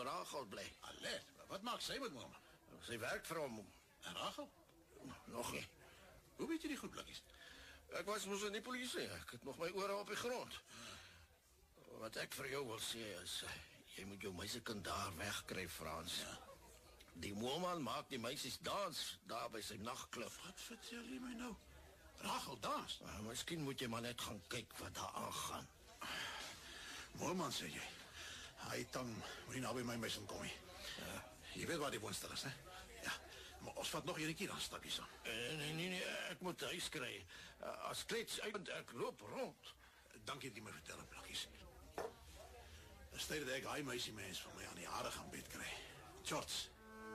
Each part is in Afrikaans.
Rachel bly. Alet, wat maak sy met Moelman? Sy werk vir hom. En Rachel? Nog nie. Hoe weet jy die goed, Blikkies? Ek was mos in die polisie. Ek het nog my ore op die grond. Wat ek vir jou wil sê is, jy moet jou meisiekind daar wegkry, Frans. Ja. Die Moelman maak die meisies dans daar by sy nachtklub. Wat vertel jy my nou? Rachel dans? Miskien moet jy maar net gaan kyk wat daar aangaan. Moelman, sê jy. Hy tang moet nie nou by my meisie kom nie. Jy weet waar die woonstel is, hè? Ja, maar ons vat nog hierdie keer dan stapjes aan. Nee, ek moet huis kry. As klets uit, ek loop rond. Dankie dat jy my vertel, Blikkies. Dis tyd dat ek hy meisie mens van my aan die hare gaan bed kry. Shorts.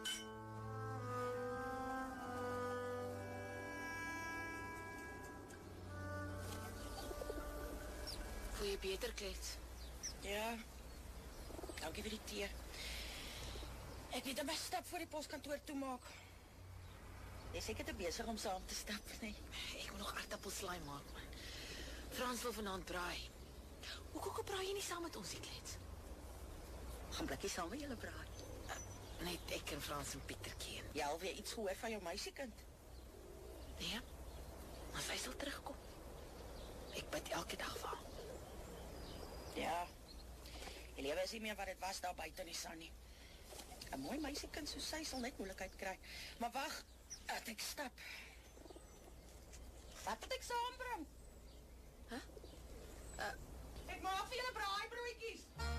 Voel jy beter, Klets? Ja, dankie vir die thee. Ek weet my stap voor die poskantoor toemaak. Jy is seker te besig om saam te stap, nee? Ek wil nog aardappelslaai maak, man. Frans wil vanaand braai. Hoekom braai jy nie saam met ons, die Klets? Gaan Blikkie saam met julle braai? Net ek en Frans en Pietertjie. Jy alweer iets gehoor van jou meisiekind? Nee, maar sy sal terugkom. Ek bid elke dag vir haar. Ja, die lewe is nie meer wat het was daar buiten die son nie. 'n Mooi meisiekind soos sy sal net moeilikheid kry. Maar wag, dat ek stap. Wat moet ek saambring? Ek maak vir julle braaibroodjies.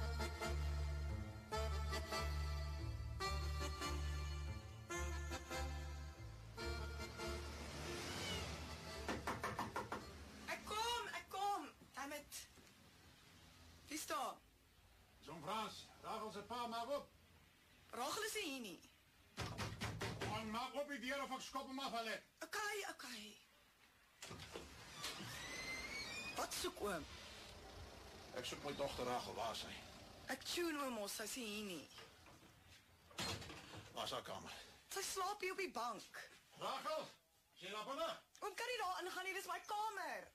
Ek kom. Damit. Wie is daar? Zo'n Frans, Rachel sy pa, maak op. Rachel is hier nie. Man, maak op die deur of ek skop hem af, Alet. Okay. Wat soek oom? Ek soek my dochter Rachel, waar is sy? Ek tune oom ons, sy is hier nie. Waar is haar kamer? Sy slaap hier op die bank. Rachel, is jy daar binnen? Oom kan nie daar ingaan nie, dis my kamer.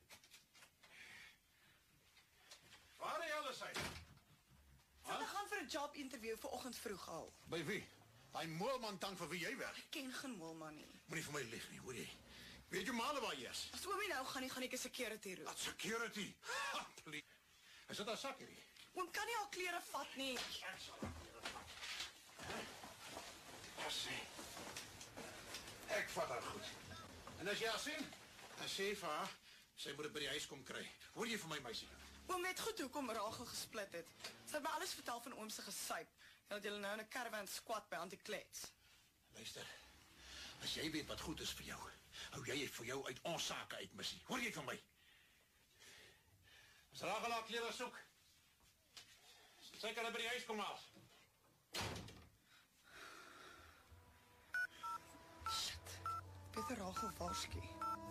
Waar die hel is sy? Sy gaan vir 'n job interview vanoggend vroeg al. By wie? Hy Moelman tang vir wie jy werk. Ek ken geen Moelman nie. Moenie vir my lieg nie, hoor jy? Weet jy male waar jy is? As oom nie nou gaan nie, gaan ek 'n security roep. Wat security? Ha, please. Is dit haar sak hierdie? Oom kan nie haar klere vat nie. Ek sal haar klere vat. Ja, sê. Ek vat haar goed. En as jy haar sien, dan sê vir haar, sy moet het by die huis kom kry. Hoor jy van my meisie? Oom weet goed hoekom Rachel gesplit het. Sy het my alles vertel van oom se gesuip. En dat julle nou in 'n caravan squat by Auntie Klets. Luister, as jy weet wat goed is vir jou, hou jy vir jou uit ons sake uit, missie. Hoor jy van my? As Rachel haar klere soek, sy kan by die huis kom haal. Shit. Peter Rachel waarsku.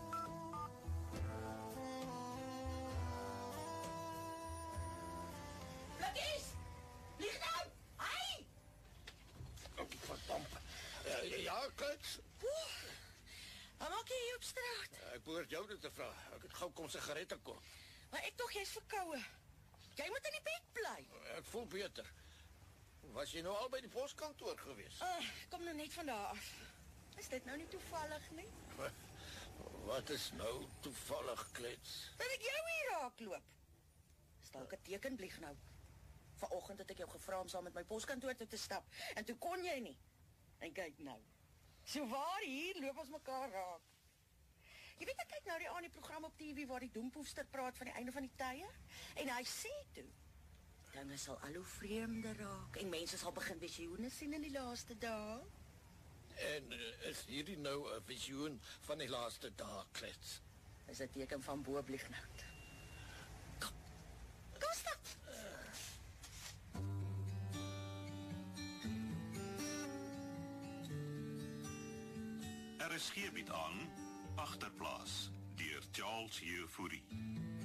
Blikkies! Lieg nou! Hey! Verdamp. Ja, Klets. Wat maak jy hier op straat? Ek behoort jou dit te vra. Ek het gou kom sigarette koop. Maar ek tog jy's verkoue. Jy moet in die bed bly. Ek voel beter. Was jy nou al by die poskantoor gewees? Kom nou net van daar af. Is dit nou nie toevallig nie? Wat is nou toevallig, Klets? Dat ek jou hier raakloop. Is dalk 'n teken, Blieg nou. Vanoggend het ek jou gevra om saam met my poskantoor toe te stap en toe kon jy nie. En kyk nou. So waar hier loop ons mekaar raak. Jy weet ek kyk nou die aan die program op TV waar die doempoefster praat van die einde van die tye en hy sê toe dinge sal al hoe vreemder raak en mense sal begin visioene sien in die laaste dae. En is hierdie nou 'n visioen van die laaste dae, Klets? Is 'n teken van bo Blieg nou. Kom stap. RSG bied aan Agterplaas deur Charles Jefouri.